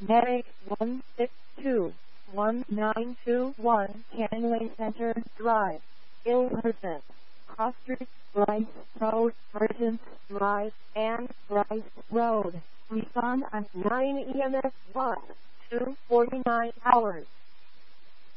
Medic 1621921 Canning Center Drive, Ilverton, Cross Street, Bryce Road, Merchants Drive, and Bryce Road. Respond at 9 EMS 1 to 49 hours.